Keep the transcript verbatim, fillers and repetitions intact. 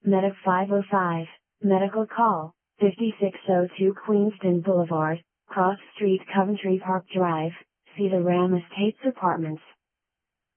Medic five oh five, medical call, fifty-six oh two Queenston Boulevard, Cross Street Coventry Park Drive, Cedar Ram Estates Apartments.